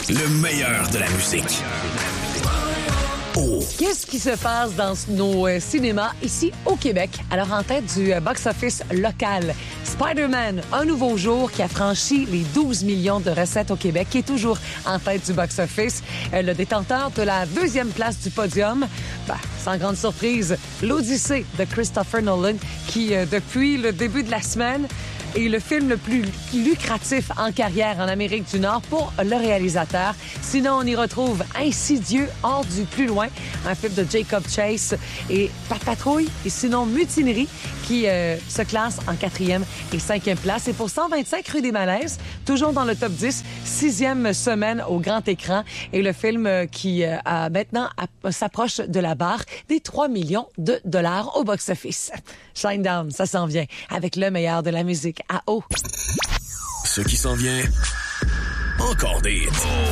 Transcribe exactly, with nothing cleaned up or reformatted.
Le meilleur de la musique. Oh. Qu'est-ce qui se passe dans nos euh, cinémas ici au Québec? Alors, en tête du euh, box-office local, Spider-Man, un nouveau jour qui a franchi les douze millions de recettes au Québec, qui est toujours en tête du box-office. Euh, le détenteur de la deuxième place du podium, ben, sans grande surprise, l'Odyssée de Christopher Nolan, qui, euh, depuis le début de la semaine, est le film le plus lucratif en carrière en Amérique du Nord pour le réalisateur. Sinon, on y retrouve Insidieux, hors du plus loin, un film de Jacob Chase et Pat Patrouille, et sinon Mutinerie, qui euh, se classe en quatrième et cinquième place. Et pour cent vingt-cinq rue des Malaises, toujours dans le top dix, sixième semaine au grand écran, et le film euh, qui euh, a maintenant à, s'approche de la barre des trois millions de dollars au box-office. Shinedown, ça s'en vient avec le meilleur de la musique à eau. Ce qui s'en vient, encore des hits.